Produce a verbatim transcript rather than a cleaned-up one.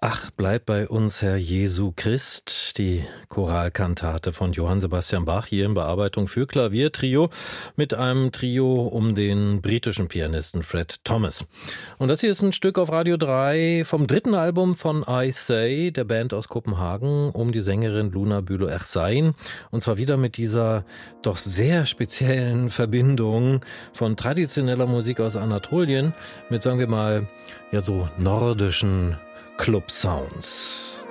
Ach, bleib bei uns, Herr Jesu Christ, die Choralkantate von Johann Sebastian Bach, hier in Bearbeitung für Klaviertrio mit einem Trio um den britischen Pianisten Fred Thomas. Und das hier ist ein Stück auf Radio drei vom dritten Album von I Say, der Band aus Kopenhagen, um die Sängerin Luna Bülow-Ersain. Und zwar wieder mit dieser doch sehr speziellen Verbindung von traditioneller Musik aus Anatolien mit, sagen wir mal, ja so nordischen Club Sounds.